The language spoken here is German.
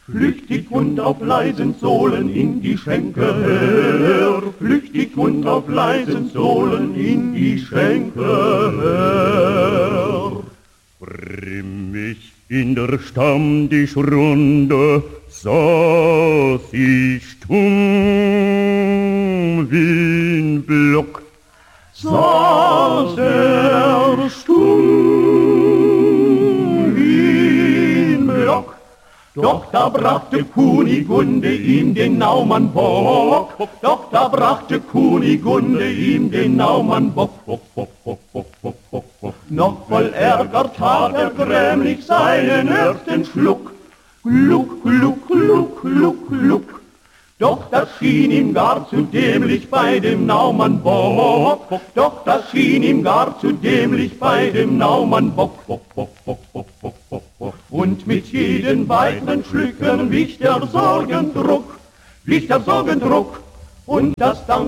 Flüchtig und auf leisen Sohlen in die Schenke, flüchtig und auf leisen Sohlen in die Schenke. Grimmig in der Stammtischrunde saß ich stumm wie ein Block. Saß er stumm wie ein Block. Doch da brachte Kunigunde ihm den Naumann Bock. Doch da brachte Kunigunde ihm den Naumann Bock. Noch voll Ärger tat er grämlich seinen ersten Schluck. Gluck, gluck, gluck, gluck, gluck. Doch das schien ihm gar zu dämlich bei dem Naumann Bock. Doch das schien ihm gar zu dämlich bei dem Naumann Bock. Und mit jedem weiteren Schlücken wich der Sorgendruck, und das Dank